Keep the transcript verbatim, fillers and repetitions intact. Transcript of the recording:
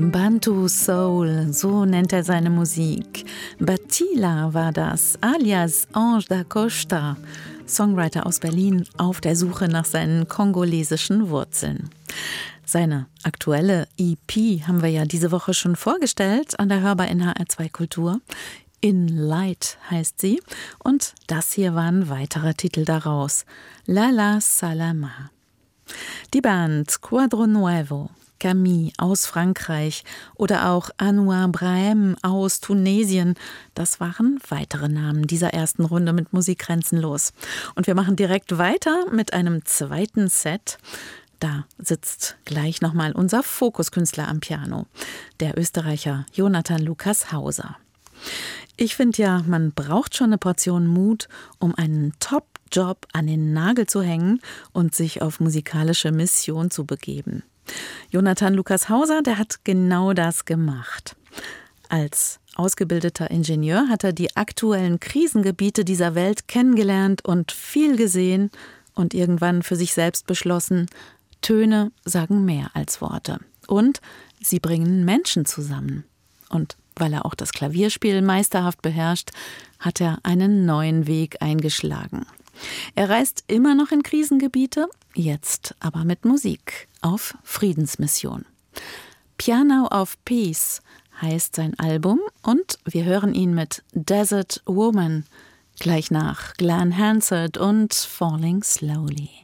Bantu Soul, so nennt er seine Musik. Batila war das, alias Ange da Costa, Songwriter aus Berlin, auf der Suche nach seinen kongolesischen Wurzeln. Seine aktuelle E P haben wir ja diese Woche schon vorgestellt an der Hörbar in H R zwei Kultur. In Light heißt sie und das hier war ein weiterer Titel daraus, La La Salama. Die Band Quadro Nuevo, Camille aus Frankreich oder auch Anouar Brahim aus Tunesien, das waren weitere Namen dieser ersten Runde mit Musik grenzenlos. Und wir machen direkt weiter mit einem zweiten Set. Da sitzt gleich nochmal unser Fokuskünstler am Piano, der Österreicher Jonathan Lukas Hauser. Ich finde ja, man braucht schon eine Portion Mut, um einen Top-Job an den Nagel zu hängen und sich auf musikalische Mission zu begeben. Jonathan Lukas Hauser, der hat genau das gemacht. Als ausgebildeter Ingenieur hat er die aktuellen Krisengebiete dieser Welt kennengelernt und viel gesehen und irgendwann für sich selbst beschlossen, Töne sagen mehr als Worte. Und sie bringen Menschen zusammen. Und weil er auch das Klavierspiel meisterhaft beherrscht, hat er einen neuen Weg eingeschlagen. Er reist immer noch in Krisengebiete, jetzt aber mit Musik auf Friedensmission. Piano of Peace heißt sein Album und wir hören ihn mit Desert Woman, gleich nach Glen Hansard und Falling Slowly.